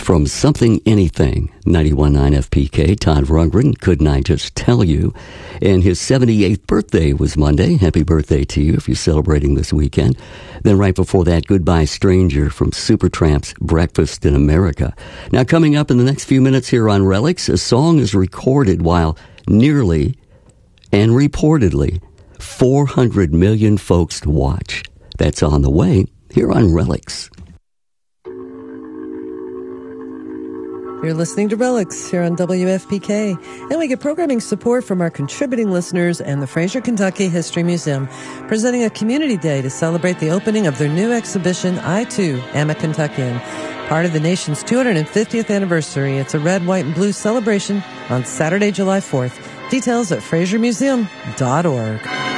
From Something Anything, 91.9 FPK, Todd Rundgren, Couldn't I Just Tell You? And his 78th birthday was Monday. Happy birthday to you if you're celebrating this weekend. Then right before that, Goodbye Stranger from Supertramp's Breakfast in America. Now coming up in the next few minutes here on Relics, a song is recorded while nearly and reportedly 400 million folks watch. That's on the way here on Relics. You're listening to Relics here on WFPK, and we get programming support from our contributing listeners and the Fraser, Kentucky History Museum, presenting a community day to celebrate the opening of their new exhibition, I Too Am a Kentuckian. Part of the nation's 250th anniversary, it's a red, white, and blue celebration on Saturday, July 4th. Details at FraserMuseum.org.